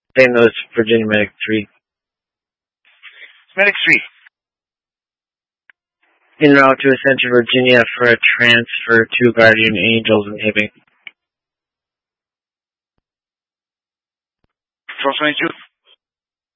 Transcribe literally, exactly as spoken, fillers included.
Saint Louis, Virginia, Medic three. Medic three. En route to Ascension, Virginia for a transfer to Guardian Angels and Hibbing. four twenty-two.